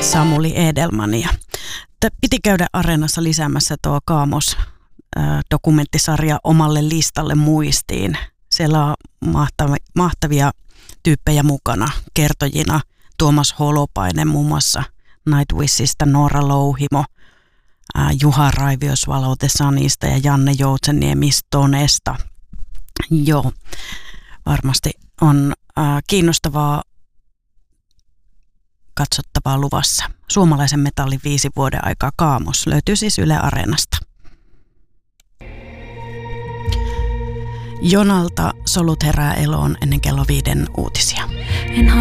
Samuli Edelmania. Piti käydä Areenassa lisäämässä tuo Kaamos-dokumenttisarja omalle listalle muistiin. Siellä on mahtavia tyyppejä mukana kertojina. Tuomas Holopainen muun muassa Nightwishista, Noora Louhimo, Juha Raivios Valote Sanista ja Janne Joutseniemi Stonesta. Joo, varmasti on kiinnostavaa katsottavaa luvassa. Suomalaisen metallin 5 vuoden aikaa Kaamos löytyy siis Yle Areenasta. Jonalta solut herää eloon ennen kello 5 uutisia.